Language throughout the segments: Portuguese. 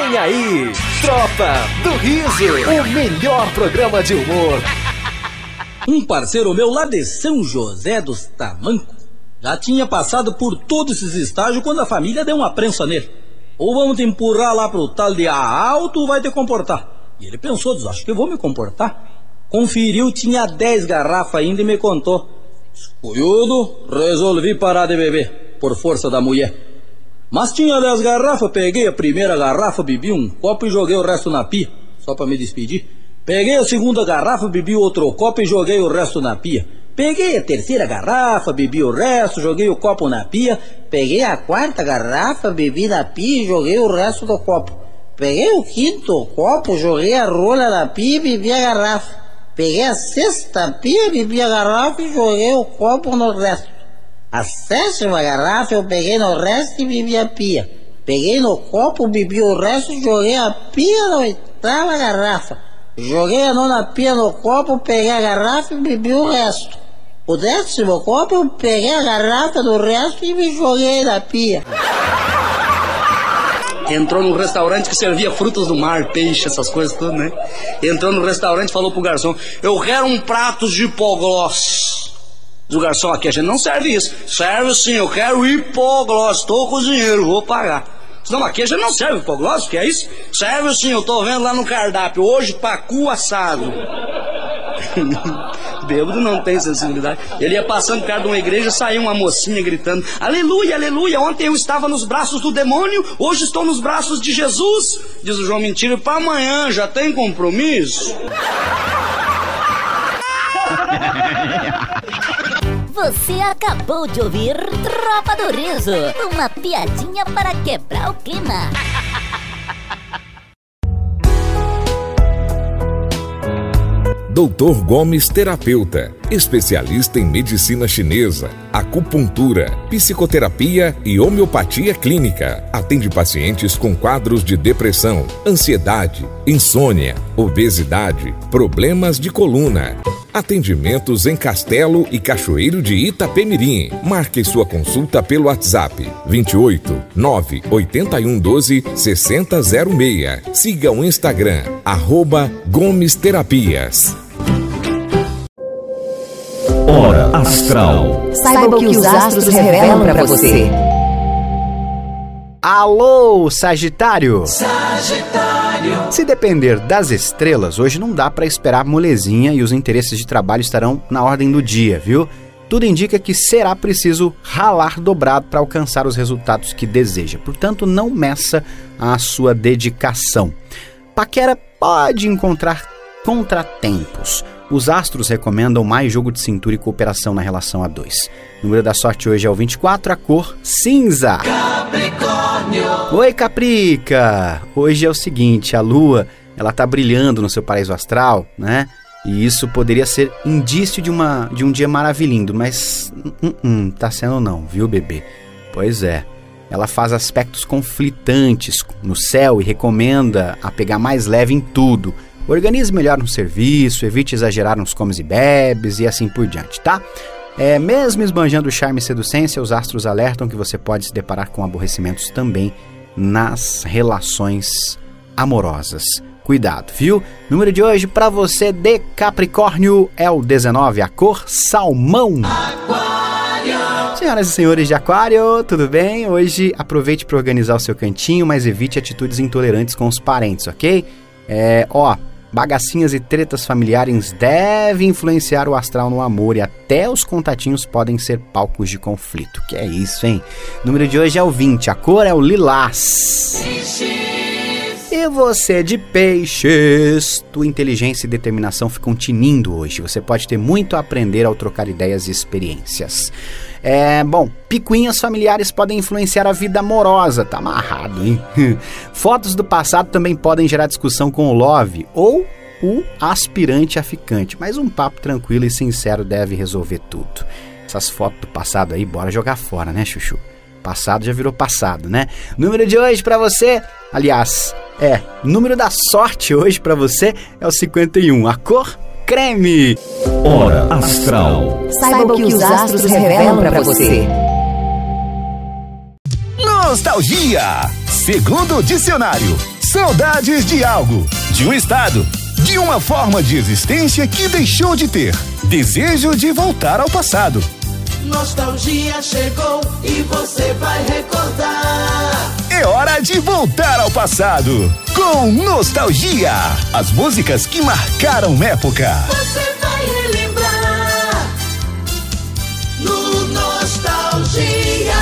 Vem aí, Tropa do Riso, o melhor programa de humor. Um parceiro meu lá de São José dos Tamancos já tinha passado por todos esses estágios quando a família deu uma prensa nele. Ou vamos te empurrar lá pro tal de alto ou vai te comportar. E ele pensou, diz, acho que eu vou me comportar. Conferiu, tinha 10 garrafas ainda e me contou. Escolhudo, resolvi parar de beber, por força da mulher. Mas tinha 10 garrafas, peguei a primeira garrafa, bebi um copo e joguei o resto na pia, só pra me despedir. Peguei a segunda garrafa, bebi outro copo e joguei o resto na pia. Peguei a terceira garrafa, bebi o resto, joguei o copo na pia. Peguei a quarta garrafa, bebi na pia e joguei o resto do copo. Peguei o quinto copo, joguei a rola na pia e bebi a garrafa. Peguei a sexta pia, bebi a garrafa e joguei o copo no resto. A sétima garrafa eu peguei no resto e bebi a pia. Peguei no copo, bebi o resto e joguei a pia na oitava garrafa. Joguei a nona pia no copo, peguei a garrafa e bebi o resto. O 10º copo eu peguei a garrafa do resto e me joguei na pia. Entrou num restaurante que servia frutos do mar, peixe, essas coisas tudo, né? Entrou no restaurante e falou pro garçom: eu quero um prato de hipoglós. Diz o garçom: aqui a gente não serve isso. Serve sim, eu quero hipoglós, tô com o dinheiro, vou pagar. Diz, não, aqui a gente não serve hipoglós, que é isso? Serve sim, eu tô vendo lá no cardápio, hoje pacu assado. Bêbado não tem sensibilidade. Ele ia passando perto de uma igreja, saiu uma mocinha gritando: aleluia, aleluia, ontem eu estava nos braços do demônio, hoje estou nos braços de Jesus. Diz o João: mentira, para amanhã já tem compromisso? Você acabou de ouvir Tropa do Riso, uma piadinha para quebrar o clima. Dr. Gomes Terapeuta, especialista em medicina chinesa, acupuntura, psicoterapia e homeopatia clínica. Atende pacientes com quadros de depressão, ansiedade, insônia, obesidade, problemas de coluna. Atendimentos em Castelo e Cachoeiro de Itapemirim. Marque sua consulta pelo WhatsApp 28 98112 6006. Siga o Instagram @Gomes Terapias. Hora Astral. Saiba o que os astros revelam para você. Alô, Sagitário! Se depender das estrelas, hoje não dá para esperar molezinha e os interesses de trabalho estarão na ordem do dia, viu? Tudo indica que será preciso ralar dobrado para alcançar os resultados que deseja. Portanto, não meça a sua dedicação. Paquera pode encontrar contratempos. Os astros recomendam mais jogo de cintura e cooperação na relação a dois. O número da sorte hoje é o 24, a cor cinza. Capricórnio! Oi, Caprica! Hoje é o seguinte, a lua, ela tá brilhando no seu paraíso astral, né? E isso poderia ser indício de um dia maravilhoso, mas tá sendo não, viu, bebê? Pois é. Ela faz aspectos conflitantes no céu e recomenda a pegar mais leve em tudo. Organize melhor no serviço, evite exagerar nos comes e bebes e assim por diante, tá? Mesmo esbanjando o charme e seducência, os astros alertam que você pode se deparar com aborrecimentos também nas relações amorosas. Cuidado, viu? Número de hoje para você de Capricórnio é o 19, a cor salmão. Aquário. Senhoras e senhores de Aquário, tudo bem? Hoje aproveite para organizar o seu cantinho, mas evite atitudes intolerantes com os parentes, ok? Bagacinhas e tretas familiares devem influenciar o astral no amor e até os contatinhos podem ser palcos de conflito. Que é isso, hein? O número de hoje é o 20, a cor é o lilás. E você de peixes, tua inteligência e determinação ficam tinindo hoje. Você pode ter muito a aprender ao trocar ideias e experiências. Picuinhas familiares podem influenciar a vida amorosa. Tá amarrado, hein? Fotos do passado também podem gerar discussão com o love ou o aspirante a ficante. Mas um papo tranquilo e sincero deve resolver tudo. Essas fotos do passado aí, bora jogar fora, né, Chuchu? Passado já virou passado, né? Número de hoje pra você, aliás, número da sorte hoje pra você é o 51, a cor creme. Hora Astral. Saiba o que os astros revelam pra você. Nostalgia. Segundo o dicionário, Saudades de algo, de um estado, de uma forma de existência que deixou de ter. Desejo de voltar ao passado. Nostalgia chegou e você vai recordar. É hora de voltar ao passado com Nostalgia. As músicas que marcaram época. Você vai relembrar no Nostalgia.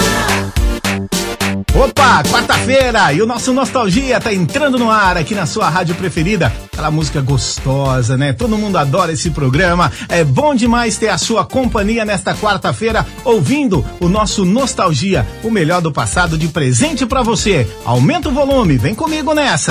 Opa, quarta-feira e o nosso Nostalgia tá entrando no ar aqui na sua rádio preferida. Aquela música gostosa, né? Todo mundo adora esse programa. É bom demais ter a sua companhia nesta quarta-feira ouvindo o nosso Nostalgia, o melhor do passado de presente pra você. Aumenta o volume, vem comigo nessa.